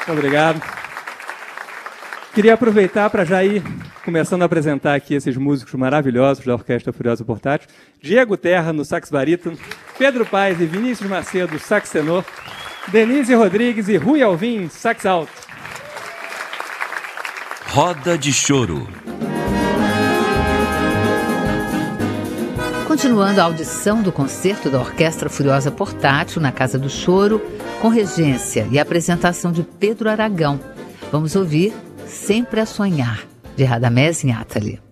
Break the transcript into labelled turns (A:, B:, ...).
A: Obrigado. Queria aproveitar para já ir começando a apresentar aqui esses músicos maravilhosos da Orquestra Furiosa Portátil. Diego Terra no sax barítono, Pedro Paes e Vinícius Macedo, sax tenor, Denise Rodrigues e Rui Alvim, sax alto.
B: Roda de Choro.
C: Continuando a audição do concerto da Orquestra Furiosa Portátil na Casa do Choro, com regência e apresentação de Pedro Aragão. Vamos ouvir Sempre a Sonhar, de Radamés Inátali.